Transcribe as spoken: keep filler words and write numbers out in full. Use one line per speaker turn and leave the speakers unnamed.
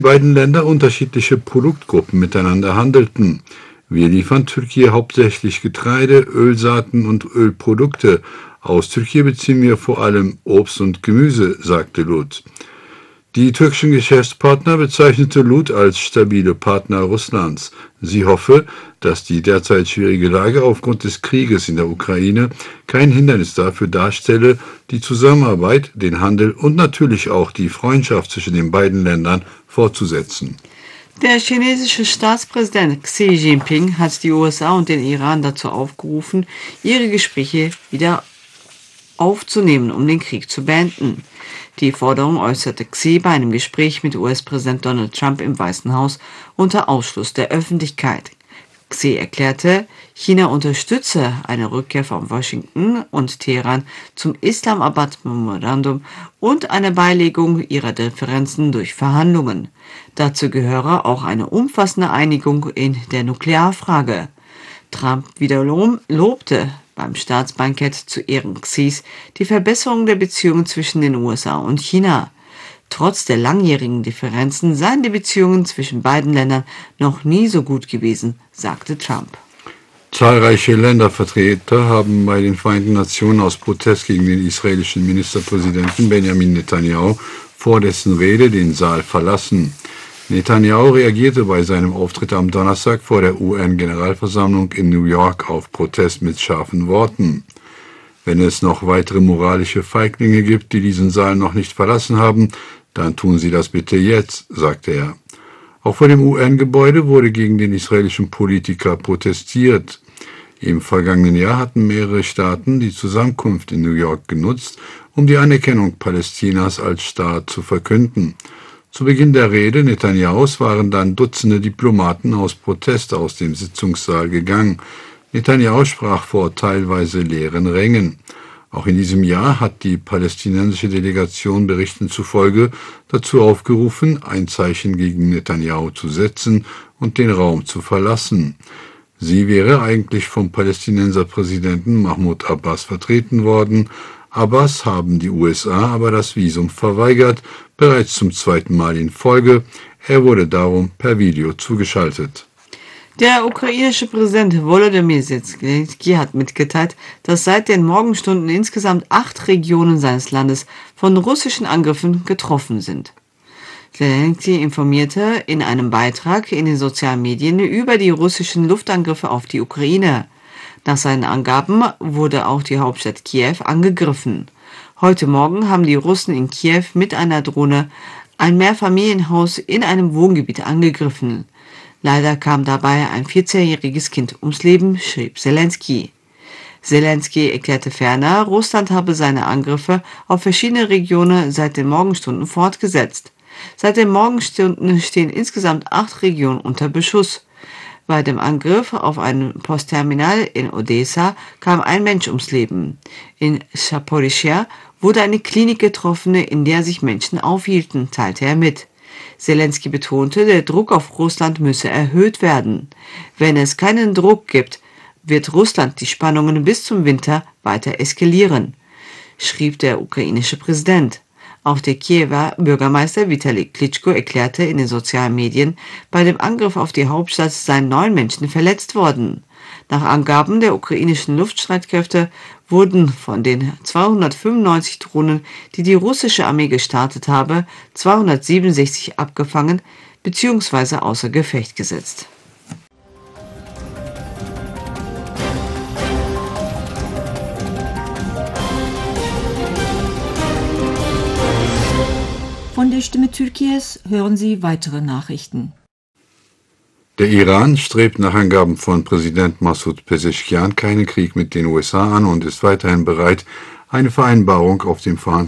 Beiden Länder unterschiedliche Produktgruppen miteinander handelten. Wir liefern Türkei hauptsächlich Getreide, Ölsaaten und Ölprodukte. Aus Türkei beziehen wir vor allem Obst und Gemüse, sagte Lut. Die türkischen Geschäftspartner bezeichnete Lut als stabile Partner Russlands. Sie hoffe, dass die derzeit schwierige Lage aufgrund des Krieges in der Ukraine kein Hindernis dafür darstelle, die Zusammenarbeit, den Handel und natürlich auch die Freundschaft zwischen den beiden Ländern fortzusetzen.
Der chinesische Staatspräsident Xi Jinping hat die U S A und den Iran dazu aufgerufen, ihre Gespräche wieder aufzunehmen, um den Krieg zu beenden. Die Forderung äußerte Xi bei einem Gespräch mit U S-Präsident Donald Trump im Weißen Haus unter Ausschluss der Öffentlichkeit. Xi erklärte, China unterstütze eine Rückkehr von Washington und Teheran zum Islamabad-Memorandum und eine Beilegung ihrer Differenzen durch Verhandlungen. Dazu gehöre auch eine umfassende Einigung in der Nuklearfrage. Trump wiederum lobte beim Staatsbankett zu Ehren Xis die Verbesserung der Beziehungen zwischen den U S A und China. Trotz der langjährigen Differenzen seien die Beziehungen zwischen beiden Ländern noch nie so gut gewesen, sagte Trump.
Zahlreiche Ländervertreter haben bei den Vereinten Nationen aus Protest gegen den israelischen Ministerpräsidenten Benjamin Netanyahu vor dessen Rede den Saal verlassen. Netanyahu reagierte bei seinem Auftritt am Donnerstag vor der U N-Generalversammlung in New York auf Protest mit scharfen Worten. Wenn es noch weitere moralische Feiglinge gibt, die diesen Saal noch nicht verlassen haben, dann tun sie das bitte jetzt, sagte er. Auch vor dem U N-Gebäude wurde gegen den israelischen Politiker protestiert. Im vergangenen Jahr hatten mehrere Staaten die Zusammenkunft in New York genutzt, um die Anerkennung Palästinas als Staat zu verkünden. Zu Beginn der Rede Netanyahus waren dann Dutzende Diplomaten aus Protest aus dem Sitzungssaal gegangen. Netanyahu sprach vor teilweise leeren Rängen. Auch in diesem Jahr hat die palästinensische Delegation Berichten zufolge dazu aufgerufen, ein Zeichen gegen Netanyahu zu setzen und den Raum zu verlassen. Sie wäre eigentlich vom Palästinenserpräsidenten Mahmoud Abbas vertreten worden. Abbas haben die U S A aber das Visum verweigert, bereits zum zweiten Mal in Folge. Er wurde darum per Video zugeschaltet.
Der ukrainische Präsident Volodymyr Zelensky hat mitgeteilt, dass seit den Morgenstunden insgesamt acht Regionen seines Landes von russischen Angriffen getroffen sind. Zelensky informierte in einem Beitrag in den sozialen Medien über die russischen Luftangriffe auf die Ukraine. Nach seinen Angaben wurde auch die Hauptstadt Kiew angegriffen. Heute Morgen haben die Russen in Kiew mit einer Drohne ein Mehrfamilienhaus in einem Wohngebiet angegriffen. Leider kam dabei ein vierzehnjähriges Kind ums Leben, schrieb Zelensky. Zelensky erklärte ferner, Russland habe seine Angriffe auf verschiedene Regionen seit den Morgenstunden fortgesetzt. Seit den Morgenstunden stehen insgesamt acht Regionen unter Beschuss. Bei dem Angriff auf ein Postterminal in Odessa kam ein Mensch ums Leben. In Saporischschja wurde eine Klinik getroffen, in der sich Menschen aufhielten, teilte er mit. Zelensky betonte, der Druck auf Russland müsse erhöht werden. Wenn es keinen Druck gibt, wird Russland die Spannungen bis zum Winter weiter eskalieren, schrieb der ukrainische Präsident. Auch der Kiewer Bürgermeister Vitali Klitschko erklärte in den sozialen Medien, bei dem Angriff auf die Hauptstadt seien neun Menschen verletzt worden. Nach Angaben der ukrainischen Luftstreitkräfte wurden von den zweihundertfünfundneunzig Drohnen, die die russische Armee gestartet habe, zweihundertsiebenundsechzig abgefangen bzw. außer Gefecht gesetzt.
Von der Stimme Türkies hören Sie weitere Nachrichten.
Der Iran strebt nach Angaben von Präsident Massoud Pezeshkian keinen Krieg mit den U S A an und ist weiterhin bereit, eine Vereinbarung auf dem